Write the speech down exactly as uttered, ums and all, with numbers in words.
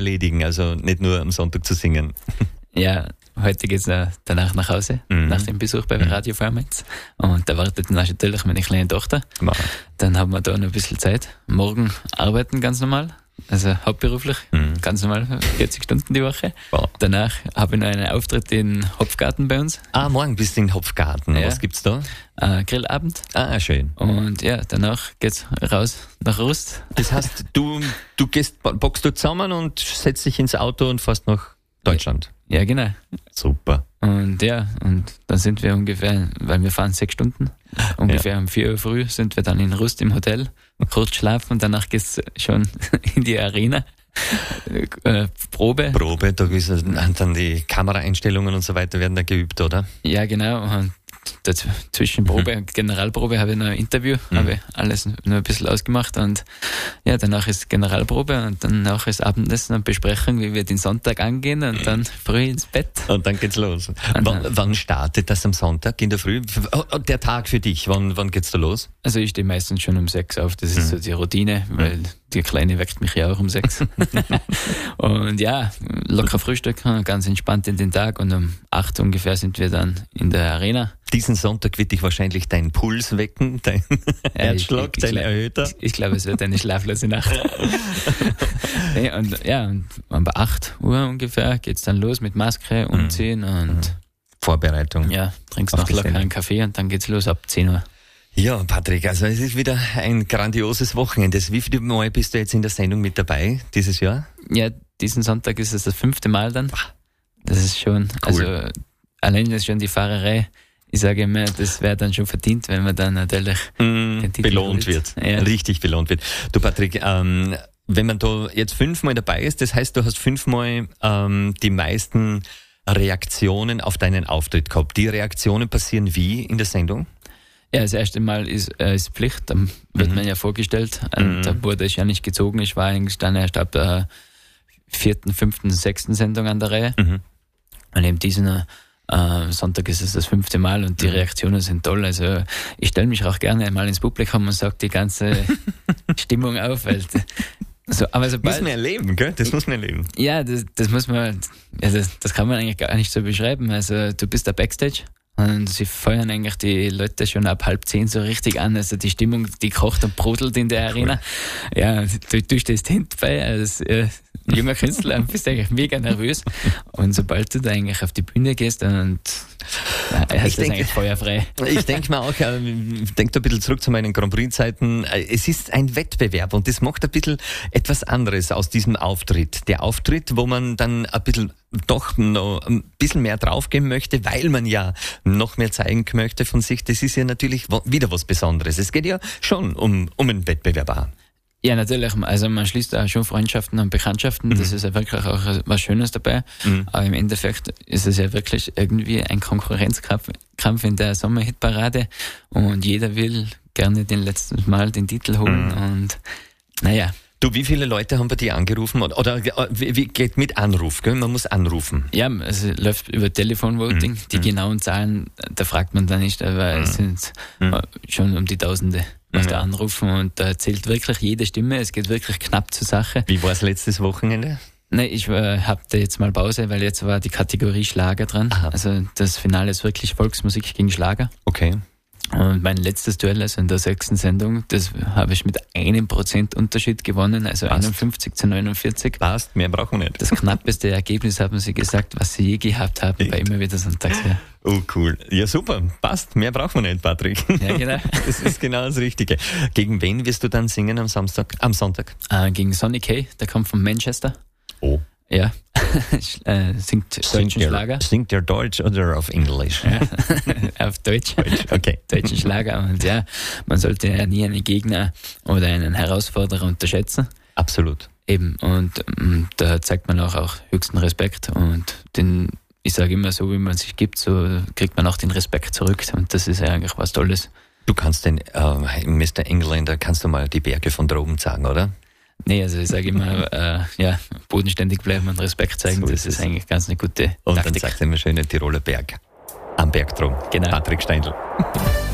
erledigen, also nicht nur am Sonntag zu singen. Ja, heute geht's äh, danach nach Hause, mhm. nach dem Besuch bei mhm. Radio Farmers. Und da wartet dann natürlich meine kleine Tochter. Machen. Dann haben wir da noch ein bisschen Zeit. Morgen arbeiten ganz normal, also hauptberuflich, mhm. ganz normal, vierzig Stunden die Woche. Wow. Danach habe ich noch einen Auftritt in Hopfgarten bei uns. Ah, morgen bist du in Hopfgarten. Ja. Was gibt's da? Äh, Grillabend. Ah, schön. Und ja, danach geht's raus nach Rust. Das heißt, du, du gehst, bockst du zusammen und setzt dich ins Auto und fährst nach Deutschland. Ja, genau. Super. Und ja, und dann sind wir ungefähr, weil wir fahren sechs Stunden, ungefähr ja. um vier Uhr früh sind wir dann in Rust im Hotel, kurz schlafen und danach geht's schon in die Arena. Äh, Probe. Probe, da ist dann die Kameraeinstellungen und so weiter werden da geübt, oder? Ja, genau. Und zwischen Probe und Generalprobe habe ich noch ein Interview, mhm. habe ich alles nur ein bisschen ausgemacht und ja, danach ist Generalprobe und danach ist Abendessen und Besprechung, wie wir den Sonntag angehen und dann früh ins Bett. Und dann geht's los. Und wann, wann startet das am Sonntag in der Früh? Der Tag für dich, wann, wann geht's da los? Also ich stehe meistens schon um sechs auf, das ist mhm. so die Routine, weil die Kleine weckt mich ja auch um sechs. Und ja, locker Frühstück, ganz entspannt in den Tag und um acht ungefähr sind wir dann in der Arena. Diesen Sonntag wird dich wahrscheinlich dein Puls wecken, dein ja, Herzschlag, dein erhöhter. Ich, ich glaube, es wird eine schlaflose Nacht. ja, und ja, und um acht Uhr ungefähr geht's dann los mit Maske, Umziehen und mhm. Vorbereitung. Ja, trinkst noch locker einen Kaffee und dann geht's los ab zehn Uhr. Ja, Patrick, also es ist wieder ein grandioses Wochenende. Wie viele Mal bist du jetzt in der Sendung mit dabei dieses Jahr? Ja, diesen Sonntag ist es das fünfte Mal dann. Das ist schon, cool. Also allein ist schon die Fahrerei. Ich sage immer, das wäre dann schon verdient, wenn man dann natürlich mm, belohnt wird. Ja. Richtig belohnt wird. Du Patrick, ähm, wenn man da jetzt fünfmal dabei ist, das heißt, du hast fünfmal ähm, die meisten Reaktionen auf deinen Auftritt gehabt. Die Reaktionen passieren wie in der Sendung? Ja, das erste Mal ist, äh, ist Pflicht, dann wird mhm. man ja vorgestellt und mhm. da wurde ich ja nicht gezogen. Ich war eigentlich dann erst ab der vierten, fünften, sechsten Sendung an der Reihe. Mhm. Und eben diesen äh, Sonntag ist es das fünfte Mal und die mhm. Reaktionen sind toll. Also ich stelle mich auch gerne mal ins Publikum und sage die ganze Stimmung auf, weil so, aber sobald, muss man erleben, gell? Das muss man erleben. Ja, das, das muss man, ja, das, das kann man eigentlich gar nicht so beschreiben. Also du bist da Backstage. Und sie feuern eigentlich die Leute schon ab halb zehn so richtig an. Also die Stimmung, die kocht und brodelt in der Arena. Cool. Ja, du, du stehst hinten als äh, junger Künstler und bist eigentlich mega nervös. Und sobald du da eigentlich auf die Bühne gehst und ja, hast ich das denk, eigentlich feuerfrei. Ich denke mir auch, ich denke ein bisschen zurück zu meinen Grand Prix-Zeiten. Es ist ein Wettbewerb und das macht ein bisschen etwas anderes aus diesem Auftritt. Der Auftritt, wo man dann ein bisschen doch noch ein bisschen mehr draufgeben möchte, weil man ja noch mehr zeigen möchte von sich. Das ist ja natürlich wieder was Besonderes. Es geht ja schon um, um einen Wettbewerb auch. Ja, natürlich. Also man schließt da schon Freundschaften und Bekanntschaften. Mhm. Das ist ja wirklich auch was Schönes dabei. Mhm. Aber im Endeffekt ist es ja wirklich irgendwie ein Konkurrenzkampf Kampf in der Sommerhitparade. Und jeder will gerne den letzten Mal den Titel holen. Mhm. Und naja. Du, wie viele Leute haben bei dir angerufen? Oder, oder wie geht mit Anruf? Gell? Man muss anrufen. Ja, es läuft über Telefonvoting. Mhm. Die mhm. genauen Zahlen, da fragt man dann nicht, aber mhm. es sind mhm. schon um die Tausende, was mhm. da anrufen. Und da zählt wirklich jede Stimme. Es geht wirklich knapp zur Sache. Wie war es letztes Wochenende? Nein, ich äh, habe da jetzt mal Pause, weil jetzt war die Kategorie Schlager dran. Aha. Also das Finale ist wirklich Volksmusik gegen Schlager. Okay. Und mein letztes Duell, also in der sechsten Sendung, das habe ich mit einem Prozent Unterschied gewonnen, also Passt. einundfünfzig zu neunundvierzig. Passt, mehr brauchen wir nicht. Das knappeste Ergebnis, haben sie gesagt, was sie je gehabt haben, war immer wieder sonntags. Ja. Oh, cool. Ja, super. Passt, mehr brauchen wir nicht, Patrick. Ja, genau. Das ist genau das Richtige. Gegen wen wirst du dann singen am Samstag, am Sonntag? Äh, gegen Sonny Kay, der kommt von Manchester. Oh. Ja, äh, singt deutschen Schlager. Singt der Deutsch oder auf Englisch? Ja, auf Deutsch. Deutsch. Okay. Deutschen Schlager. Und ja, man sollte ja nie einen Gegner oder einen Herausforderer unterschätzen. Absolut. Eben, und ähm, da zeigt man auch, auch höchsten Respekt. Und den, ich sage immer, so wie man sich gibt, so kriegt man auch den Respekt zurück. Und das ist ja eigentlich was Tolles. Du kannst den, äh, Mister Engländer, kannst du mal die Berge von da oben sagen, oder? Nee, also ich sage immer, äh, ja, bodenständig bleiben und Respekt zeigen, so das ist, ist eigentlich ganz eine gute Und Taktik. dann sagt er immer schön, Tiroler Berg. Am Berg drum. Genau. Patrick Steindl.